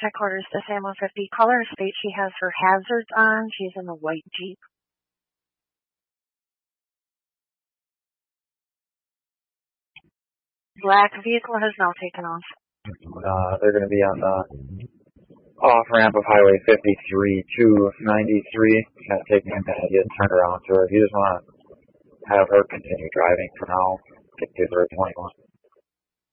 headquarters to San 150. Caller states she has her hazards on. She's in the white Jeep. Black vehicle has now taken off. They're going to be on the off-ramp of Highway 53 to 93. Kind of taking him to get turned around to her. If you just want to have her continue driving for now, get to 21.